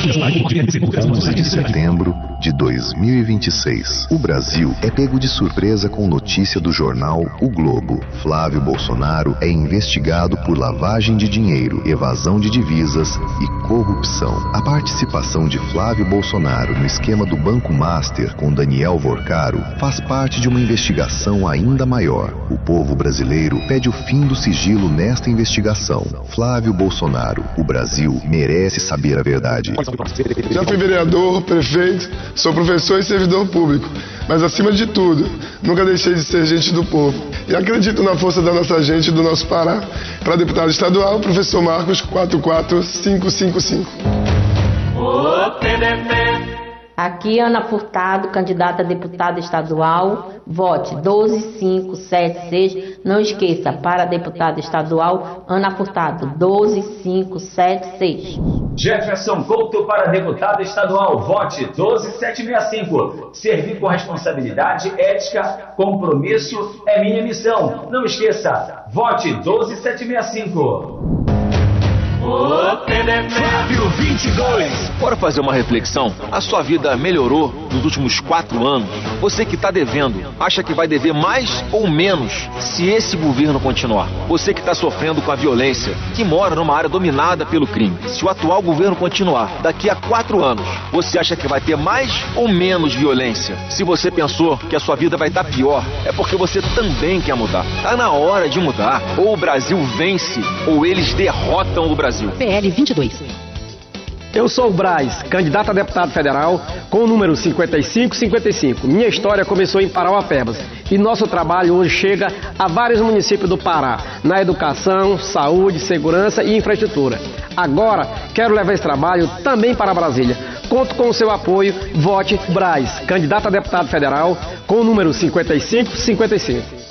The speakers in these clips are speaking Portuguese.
Setembro de 2026. O Brasil é pego de surpresa com notícia do jornal O Globo. Flávio Bolsonaro é investigado por lavagem de dinheiro, evasão de divisas e corrupção. A participação de Flávio Bolsonaro no esquema do Banco Master com Daniel Vorcaro faz parte de uma investigação ainda maior. O povo brasileiro pede o fim do sigilo nesta investigação. Flávio Bolsonaro, o Brasil merece saber a verdade. Já fui vereador, prefeito, sou professor e servidor público, mas acima de tudo, nunca deixei de ser gente do povo. E acredito na força da nossa gente do nosso Pará. Para deputado estadual, professor Marcos 44555. Aqui, Ana Furtado, candidata a deputada estadual, vote 12576. Não esqueça, para deputada estadual, Ana Furtado, 12576. Jefferson Couto para deputado estadual, vote 12765. Servir com responsabilidade, ética, compromisso é minha missão. Não esqueça, vote 12765. Flávio 22. Bora fazer uma reflexão? A sua vida melhorou nos últimos 4 anos? Você que está devendo, acha que vai dever mais ou menos se esse governo continuar? Você que está sofrendo com a violência, que mora numa área dominada pelo crime, se o atual governo continuar, daqui a 4 anos, você acha que vai ter mais ou menos violência? Se você pensou que a sua vida vai estar pior, é porque você também quer mudar. Tá na hora de mudar. Ou o Brasil vence, ou eles derrotam o Brasil. PL 22. Eu sou o Braz, candidato a deputado federal com o número 5555. Minha história começou em Parauapebas e nosso trabalho hoje chega a vários municípios do Pará, na educação, saúde, segurança e infraestrutura. Agora, quero levar esse trabalho também para Brasília. Conto com o seu apoio, vote Braz, candidato a deputado federal com o número 5555.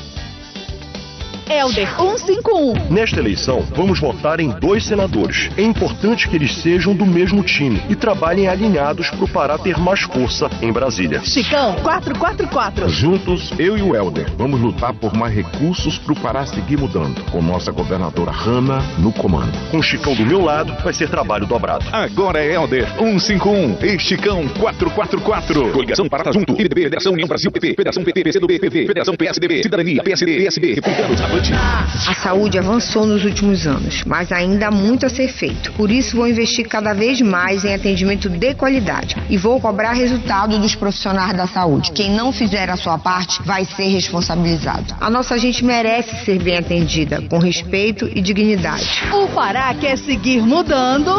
Helder 151. Nesta eleição, vamos votar em 2 senadores. É importante que eles sejam do mesmo time e trabalhem alinhados para o Pará ter mais força em Brasília. Chicão 444. Juntos, eu e o Helder, vamos lutar por mais recursos para o Pará seguir mudando, com nossa governadora Hanna no comando. Com o Chicão do meu lado, vai ser trabalho dobrado. Agora é Helder 151 e Chicão 444. Coligação Pará Junto, PDB, Federação União Brasil PP, Federação PT, PCdoB, PV, Federação PSDB, Cidadania, PSD, PSB, Republicanos, A saúde avançou nos últimos anos, mas ainda há muito a ser feito. Por isso, vou investir cada vez mais em atendimento de qualidade e vou cobrar resultado dos profissionais da saúde. Quem não fizer a sua parte vai ser responsabilizado. A nossa gente merece ser bem atendida, com respeito e dignidade. O Pará quer seguir mudando.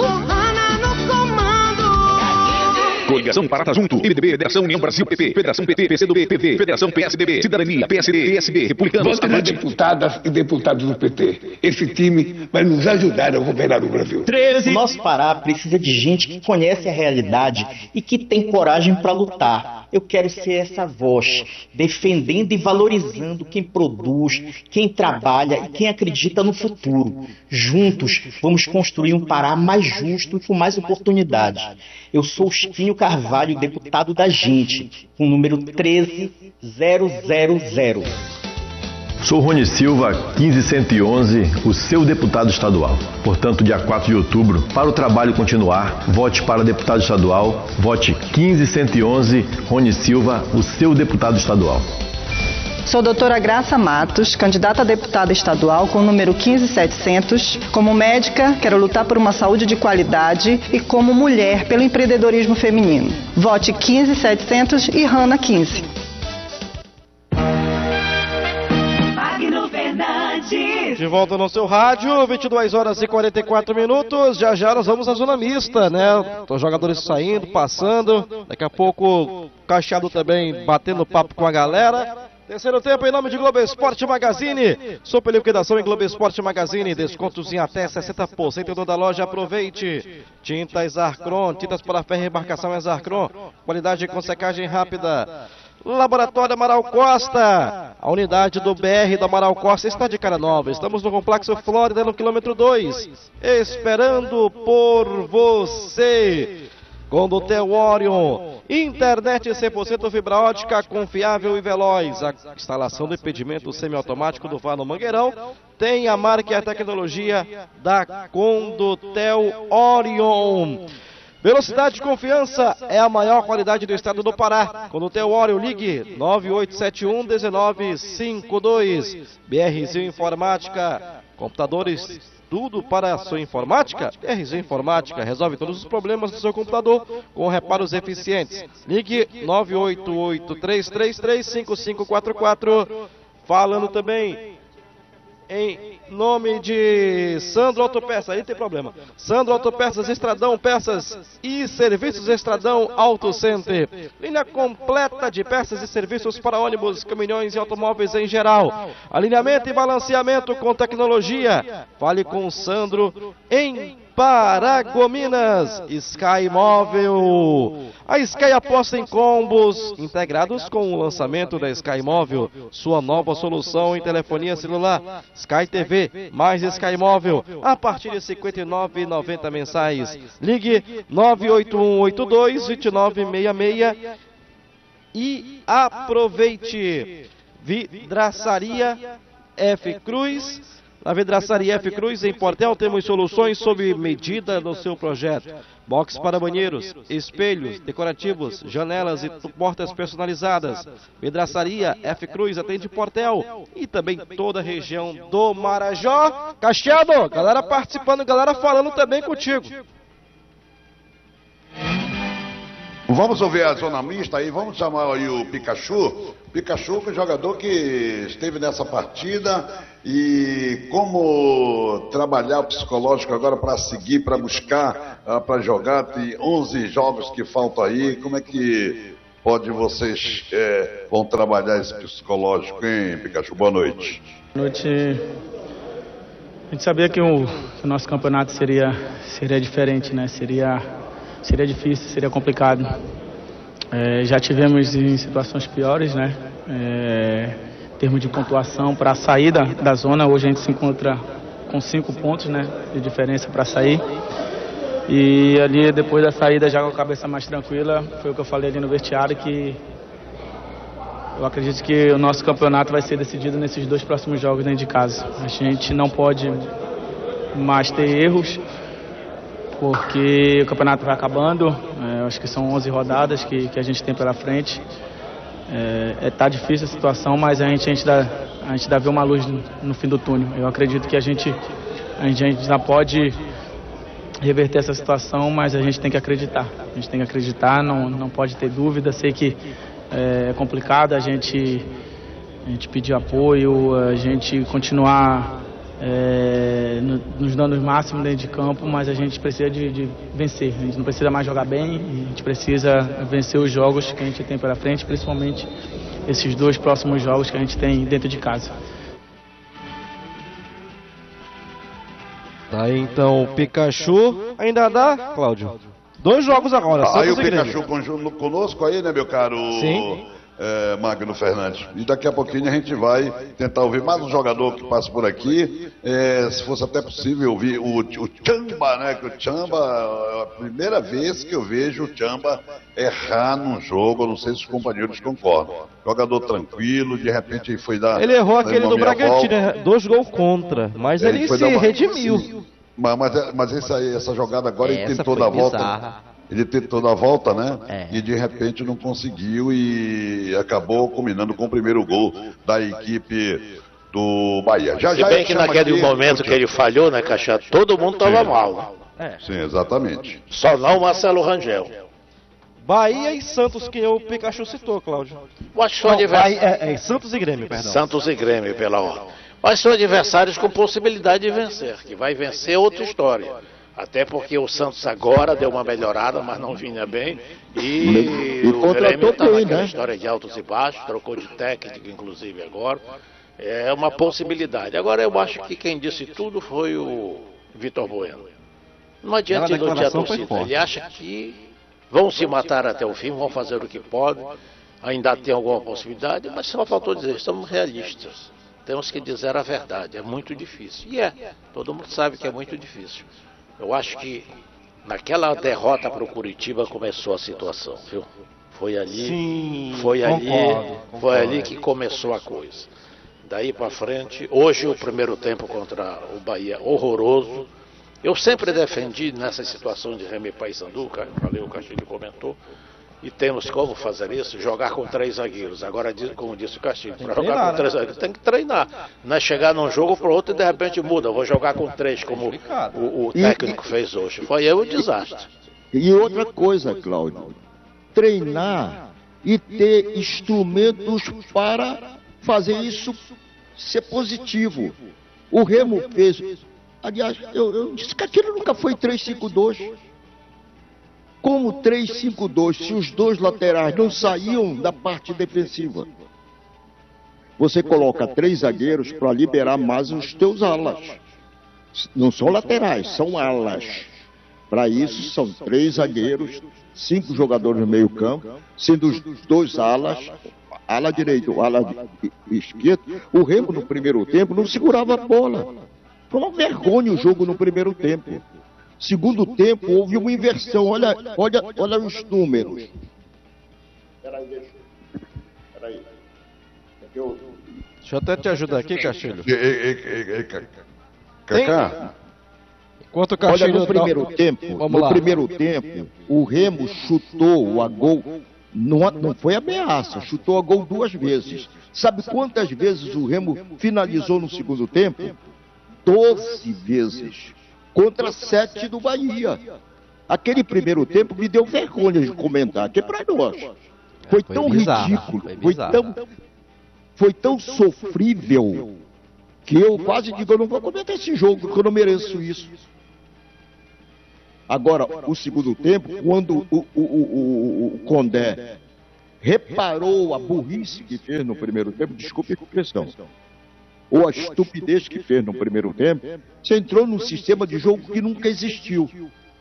Coligação Pará Junto, MDB, Federação União Brasil PP, Federação PT, PCdoB, PV, Federação PSDB, Cidadania, PSD, PSB, Republicanos. Vote nas deputadas e deputados do PT. Esse time vai nos ajudar a governar o Brasil. 13. O nosso Pará precisa de gente que conhece a realidade e que tem coragem para lutar. Eu quero ser essa voz, defendendo e valorizando quem produz, quem trabalha e quem acredita no futuro. Juntos, vamos construir um Pará mais justo e com mais oportunidades. Eu sou o Chiquinho Carvalho, deputado da gente, com o número 13000. Sou Rony Silva, 15111, o seu deputado estadual. Portanto, dia 4 de outubro, para o trabalho continuar, vote para deputado estadual, vote 15111, Rony Silva, o seu deputado estadual. Sou doutora Graça Matos, candidata a deputada estadual com o número 15700. Como médica, quero lutar por uma saúde de qualidade e como mulher pelo empreendedorismo feminino. Vote 15700 e Hanna 15. De volta no seu rádio, 22 horas e 44 minutos. Já já nós vamos à zona mista, né? Os jogadores saindo, passando. Daqui a pouco o Cacheado também batendo papo com a galera. Terceiro tempo em nome de Globo Esporte Magazine. Super liquidação em Globo Esporte Magazine. Descontos em até 60% em toda a loja. Aproveite. Tintas Arcron, tintas para ferro e embarcação é Arcron. Qualidade com secagem rápida. Laboratório Amaral Costa. A unidade do BR do Amaral Costa está de cara nova. Estamos no Complexo Flórida, no quilômetro 2. Esperando por você. Condutel Orion. Internet 100% fibra ótica, confiável e veloz. A instalação do impedimento semiautomático do VAR no Mangueirão tem a marca e a tecnologia da Condutel Orion. Velocidade e confiança é a maior qualidade do estado do Pará. Quando tem o Oreo, ligue 9871-1952. BRZ Informática, computadores, tudo para a sua informática. BRZ Informática resolve todos os problemas do seu computador com reparos eficientes. Ligue 988-333-5544. Falando também em nome de Sandro Autopeças, aí tem problema. Sandro Autopeças, Estradão, peças e serviços Estradão Auto Center. Linha completa de peças e serviços para ônibus, caminhões e automóveis em geral. Alinhamento e balanceamento com tecnologia. Fale com o Sandro em Paragominas. Sky Móvel. A Sky aposta em combos integrados com o lançamento da Sky Móvel, sua nova solução em telefonia celular. Sky TV mais Sky Móvel a partir de R$ 59,90 mensais. Ligue 98182-2966 e aproveite. Vidraçaria F. Cruz. Na Vidraçaria F. Cruz, em Portel, temos soluções sob medida do seu projeto. Box para banheiros, espelhos, decorativos, janelas e portas personalizadas. Vidraçaria F. Cruz atende Portel e também toda a região do Marajó. Cacheado, galera participando, galera falando também contigo. Vamos ouvir a zona mista aí, vamos chamar aí o Pikachu. Pikachu, que é o jogador que esteve nessa partida, e como trabalhar o psicológico agora para seguir, para buscar, para jogar. Tem 11 jogos que faltam aí. Como é que vocês vão trabalhar esse psicológico, hein, Pikachu? Boa noite. Boa noite. A gente sabia que o nosso campeonato seria diferente, né? Seria difícil, seria complicado. Já tivemos em situações piores, né? Em termos de pontuação para a saída da zona. Hoje a gente se encontra com 5 pontos, né, de diferença para sair. E ali depois da saída, já com a cabeça mais tranquila, foi o que eu falei ali no vestiário, que eu acredito que o nosso campeonato vai ser decidido nesses 2 próximos jogos dentro de casa. A gente não pode mais ter erros, porque o campeonato vai acabando. Acho que são 11 rodadas que a gente tem pela frente. Tá difícil a situação, mas a gente ainda vê uma luz no fim do túnel. Eu acredito que a gente já pode reverter essa situação, mas a gente tem que acreditar. A gente tem que acreditar, não pode ter dúvida. Sei que é complicado a gente pedir apoio, a gente continuar nos dando o máximo dentro de campo, mas a gente precisa de vencer. A gente não precisa mais jogar bem, a gente precisa vencer os jogos que a gente tem pela frente, principalmente esses 2 próximos jogos que a gente tem dentro de casa. Daí então, Pikachu, ainda dá, Cláudio? 2 jogos agora. Aí o Pikachu conosco aí, né, meu caro? Sim. Magno Fernandes. E daqui a pouquinho a gente vai tentar ouvir mais um jogador que passa por aqui. Se fosse até possível ouvir o Chamba, né? Que o Chamba, é a primeira vez que eu vejo o Chamba errar num jogo. Eu não sei se os companheiros concordam. Jogador tranquilo, de repente ele foi dar. Ele errou aquele do Bragantino, né? 2 gols contra, mas ele se redimiu. Mas essa jogada agora ele tentou dar a volta. Ele tentou dar a volta, né? E de repente não conseguiu e acabou culminando com o primeiro gol da equipe do Bahia. Se bem que naquele momento que ele falhou, né, Cachado? Todo mundo estava mal. Sim, exatamente. Só não o Marcelo Rangel. Bahia e Santos, que o Pikachu citou, Cláudio. Mas são adversários. Santos e Grêmio, perdão. Santos e Grêmio, pela ordem. Mas são adversários com possibilidade de vencer. Que vai vencer é outra história. Até porque o Santos agora deu uma melhorada, mas não vinha bem. E o Grêmio está naquela história de altos e baixos, trocou de técnico, inclusive, agora. É uma possibilidade. Agora, eu acho que quem disse tudo foi o Vitor Bueno. Não adianta iludir a torcida. Ele acha que vão se matar até o fim, vão fazer o que podem. Ainda tem alguma possibilidade, mas só faltou dizer, estamos realistas. Temos que dizer a verdade. É muito difícil. E todo mundo sabe que é muito difícil. Eu acho que naquela derrota para o Curitiba começou a situação, viu? Foi ali, foi ali que começou a coisa. Daí para frente, hoje o primeiro tempo contra o Bahia horroroso, Eu sempre defendi nessa situação de Remo e Paysandu, falei, o Castilho comentou, e temos como fazer isso, jogar com 3 zagueiros. Agora, como disse o Castilho, para jogar com 3 zagueiros tem que treinar. Não é chegar num jogo para outro e de repente muda, vou jogar com 3, como o técnico fez hoje. Foi aí o desastre. E outra coisa, Cláudio, treinar e ter instrumentos para fazer isso ser positivo. O Remo fez... Aliás, eu disse que aquilo nunca foi 3-5-2. Como 3-5-2, se os 2 laterais não saíam da parte defensiva? Você coloca 3 zagueiros para liberar mais os teus alas. Não são laterais, são alas. Para isso, são 3 zagueiros, 5 jogadores no meio campo, sendo os 2 alas, ala direito, ala esquerdo. O Remo, no primeiro tempo, não segurava a bola. Foi uma vergonha o jogo no primeiro tempo. Segundo tempo, houve uma inversão. Olha os números. Peraí. Deixa eu até te ajudar aqui, Castilho. Cacá? Enquanto o Castilho... Olha, no primeiro tempo, o Remo chutou a gol. Não foi ameaça, chutou a gol 2 vezes. Sabe quantas vezes o Remo finalizou no segundo tempo? 12 vezes. Contra 7 do Bahia. Aquele primeiro tempo me deu vergonha de comentar, aqui para nós. Foi tão ridículo, foi tão sofrível, que eu quase digo, eu não vou comentar esse jogo, porque eu não mereço isso. Agora, o segundo tempo, quando o Condé reparou a burrice que fez no primeiro tempo, desculpe a questão, ou a estupidez que fez no primeiro tempo, você entrou num sistema de jogo que nunca existiu.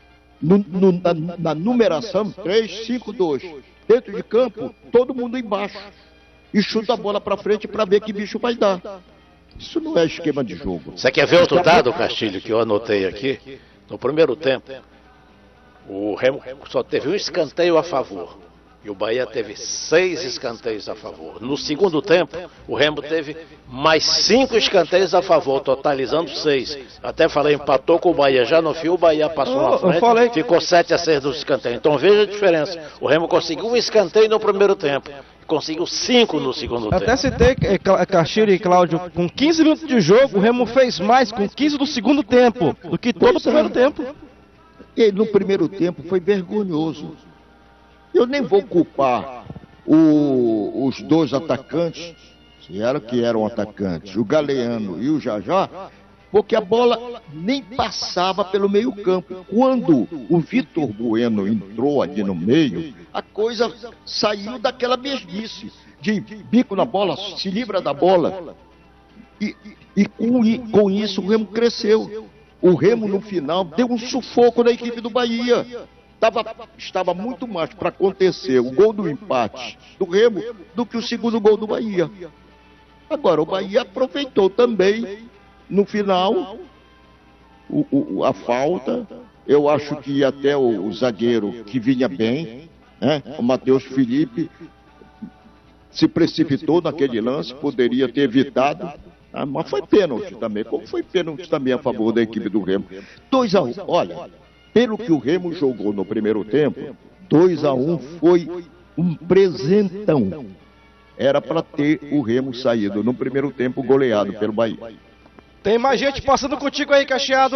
Na numeração 3-5-2. Dentro de campo, todo mundo embaixo. E chuta a bola para frente para ver que bicho vai dar. Isso não é esquema de jogo. Você quer ver outro dado, Castilho, que eu anotei aqui? No primeiro tempo, o Remo só teve um escanteio a favor. E o Bahia teve 6 escanteios a favor. No segundo tempo, o Remo teve mais 5 escanteios a favor, totalizando 6. Até falei, empatou com o Bahia já no fim, o Bahia passou na frente, ficou 7-6 dos escanteios. Então veja a diferença. O Remo conseguiu um escanteio no primeiro tempo, conseguiu 5 no segundo tempo. Até citei, Castilho e Cláudio, com 15 minutos de jogo, o Remo fez mais com 15 do segundo tempo do que todo o primeiro tempo. E no primeiro tempo foi vergonhoso. Eu nem vou culpar os 2 atacantes, que eram atacantes, o Galeano e o Jajá, porque a bola nem passava pelo meio campo. Quando o Vitor Bueno entrou ali no meio, a coisa saiu daquela mesmice, de bico na bola, se livra da bola. E com isso o Remo cresceu. O Remo no final deu um sufoco na equipe do Bahia. Estava muito mais para acontecer o gol do empate do Remo do que o segundo gol do Bahia. Agora, o Bahia aproveitou também, no final, a falta. Eu acho que até o zagueiro que vinha bem, né, o Matheus Felipe, se precipitou naquele lance, poderia ter evitado. Mas foi pênalti também, como foi pênalti também a favor da equipe do Remo. 2-1, olha... Pelo que o Remo jogou no primeiro tempo, 2-1 foi um presentão. Era para ter o Remo saído no primeiro tempo goleado pelo Bahia. Tem mais gente passando contigo aí, Cacheado.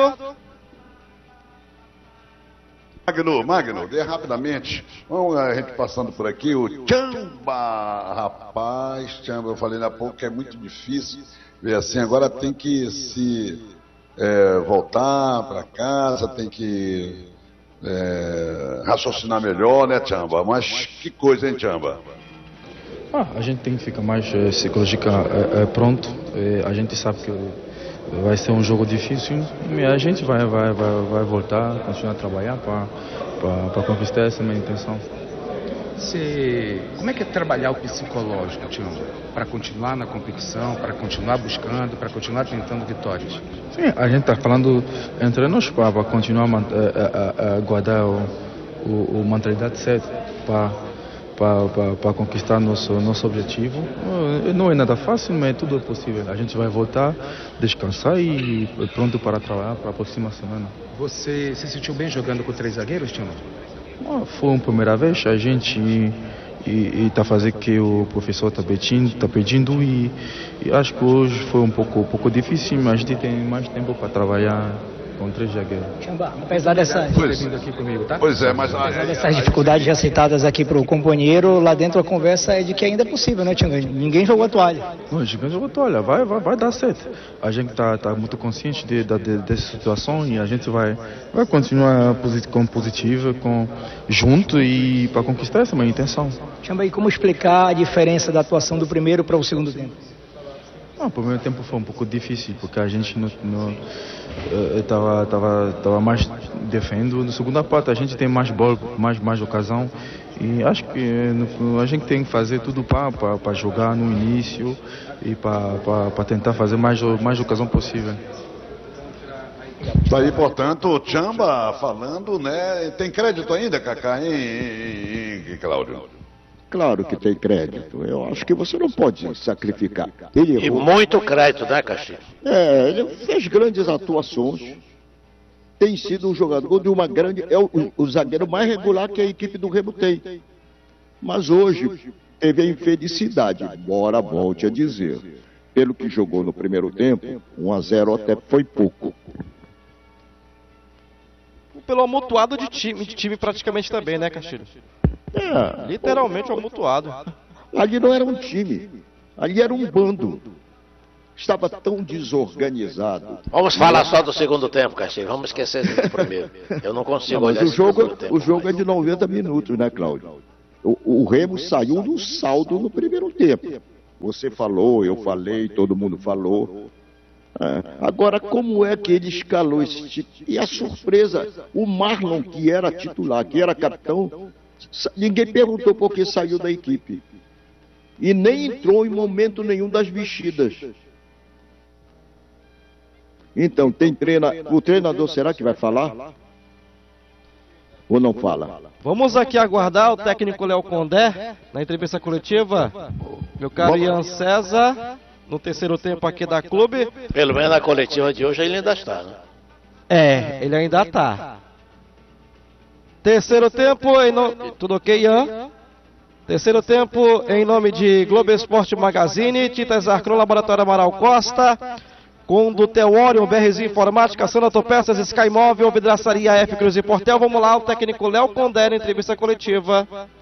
Magno, dê rapidamente. Vamos a gente passando por aqui, o Tchamba. Rapaz, Tchamba, eu falei há pouco que é muito difícil ver assim, agora tem que se... voltar para casa, tem que raciocinar melhor, né, Tchamba? Mas que coisa, hein, Tchamba? A gente tem que ficar mais psicologicamente pronto. A gente sabe que vai ser um jogo difícil e a gente vai voltar, continuar a trabalhar para conquistar essa minha intenção. Como é que é trabalhar o psicológico, Tião? Para continuar na competição, para continuar buscando, para continuar tentando vitórias? Sim, a gente está falando entre nós para continuar a guardar o mentalidade certa, para para conquistar nosso objetivo. Não é nada fácil, mas tudo é possível. A gente vai voltar, descansar e pronto para trabalhar para a próxima semana. Você se sentiu bem jogando com 3 zagueiros, Tião? Foi a primeira vez, a gente está fazendo o que o professor está pedindo e acho que hoje foi um pouco difícil, mas a gente tem mais tempo para trabalhar com 3 zagueiros. Apesar dessas Mas dificuldades aceitadas aqui para o companheiro, lá dentro a conversa é de que ainda é possível, né, Tianga? Ninguém jogou a toalha. Não, ninguém jogou a toalha, vai dar certo. A gente está muito consciente dessa situação e a gente vai continuar positivo, junto e para conquistar essa minha intenção. Tianga, e como explicar a diferença da atuação do primeiro para o segundo tempo? O primeiro tempo foi um pouco difícil, porque a gente estava mais defendendo. Na segunda parte a gente tem mais bola, mais ocasião. E acho que a gente tem que fazer tudo para jogar no início e para tentar fazer mais ocasião possível. Está aí, portanto, o Tchamba falando, né? Tem crédito ainda, Cacá, hein, Cláudio? Claro que tem crédito. Eu acho que você não pode sacrificar. Ele errou. E muito crédito, né, Castilho? Ele fez grandes atuações. Tem sido um jogador de uma grande... É o zagueiro mais regular que a equipe do Remo tem. Mas hoje teve a infelicidade, embora volte a dizer. Pelo que jogou no primeiro tempo, 1-0 até foi pouco. Pelo amontoado de time praticamente também, né, Castilho? Literalmente amontoado. Ali não era um time, ali era um bando. Estava tão desorganizado. Vamos falar só do segundo tempo, Castilho. Vamos esquecer do primeiro. Eu não consigo olhar esse segundo tempo. O jogo é de 90 minutos, né, Cláudio? O Remo saiu no saldo no primeiro tempo. Você falou, eu falei, todo mundo falou. Agora, como é que ele escalou esse time? E a surpresa, o Marlon, que era titular, que era capitão, ninguém perguntou por que saiu da equipe. E nem entrou em momento nenhum das mexidas. Então, o treinador será que vai falar? Ou não fala? Vamos aqui aguardar o técnico Léo Condé na entrevista coletiva. Meu caro Ian César, no terceiro tempo aqui da clube. Pelo menos na coletiva de hoje ele ainda está, né? Ele ainda está. Terceiro tempo, tudo ok, Ian? Terceiro tempo, em nome de Globo Esporte Magazine, Tintas Arcron, Laboratório Amaral Costa, com do Teorium, BRZ Informática, Sanatopeças, Sky Móvel, Vidraçaria F Cruz e Portel. Vamos lá, o técnico Léo Condé na entrevista coletiva.